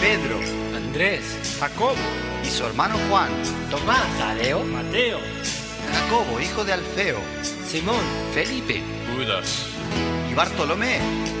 Pedro, Andrés, Jacobo, y su hermano Juan, Tomás, Tadeo, Mateo, Jacobo, hijo de Alfeo, Simón, Felipe, Judas, y Bartolomé,